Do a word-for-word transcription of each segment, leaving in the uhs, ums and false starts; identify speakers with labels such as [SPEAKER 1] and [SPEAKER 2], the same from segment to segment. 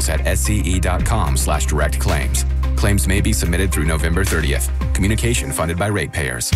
[SPEAKER 1] details at sce.com slash direct claims. Claims may be submitted through November thirtieth. Communication funded by ratepayers.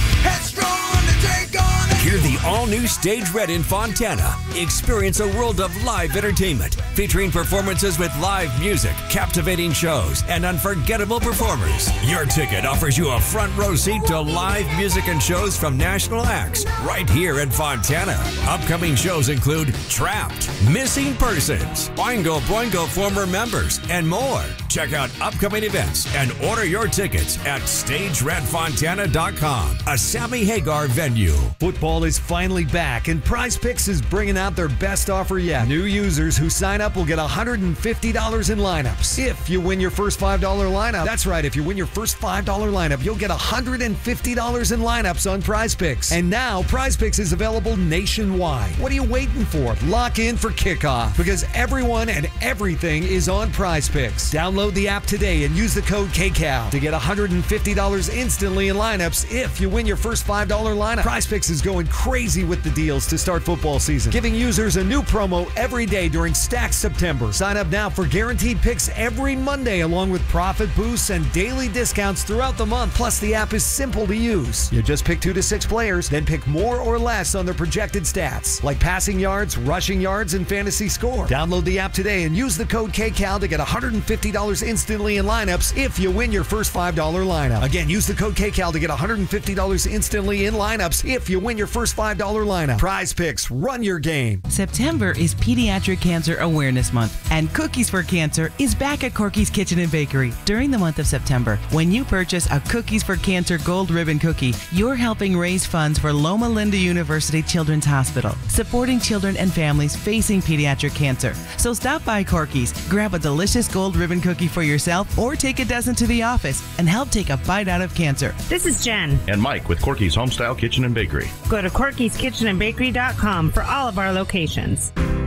[SPEAKER 2] Hear the all-new Stage Red in Fontana. Experience a world of live entertainment featuring performances with live music, captivating shows, and unforgettable performers. Your ticket offers you a front row seat to live music and shows from national acts right here in Fontana. Upcoming shows include Trapped, Missing Persons, Boingo Boingo former members, and more. Check out upcoming events and order your tickets at stage red fontana dot com, a Sammy Hagar venue.
[SPEAKER 3] Football is finally back, and PrizePicks is bringing out their best offer yet. New users who sign up will get one hundred fifty dollars in lineups. If you win your first five dollar lineup, that's right, if you win your first five dollar lineup, you'll get one hundred fifty dollars in lineups on PrizePicks. And now, PrizePicks is available nationwide. What are you waiting for? Lock in for kickoff, because everyone and everything is on PrizePicks. Download the app today and use the code K C A L to get one hundred fifty dollars instantly in lineups if you win your first five dollar lineup. PrizePicks is going crazy with the deals to start football season, giving users a new promo every day during Stack September. Sign up now for guaranteed picks every Monday, along with profit boosts and daily discounts throughout the month. Plus, the app is simple to use. You just pick two to six players, then pick more or less on their projected stats, like passing yards, rushing yards, and fantasy score. Download the app today and use the code K C A L to get one hundred fifty dollars instantly in lineups if you win your first five dollar lineup. Again, use the code K C A L to get one hundred fifty dollars instantly in lineups if you win your first five dollar lineup. PrizePicks, run your game.
[SPEAKER 4] September is Pediatric Cancer Awareness Month, and Cookies for Cancer is back at Corky's Kitchen and Bakery. During the month of September, when you purchase a Cookies for Cancer Gold Ribbon Cookie, you're helping raise funds for Loma Linda University Children's Hospital, supporting children and families facing pediatric cancer. So stop by Corky's, grab a delicious gold ribbon cookie for yourself, or take a dozen to the office and help take a bite out of cancer.
[SPEAKER 5] This is Jen
[SPEAKER 6] and Mike with Corky's Homestyle Kitchen and Bakery.
[SPEAKER 5] Go to corkys kitchen and bakery dot com for all of our locations.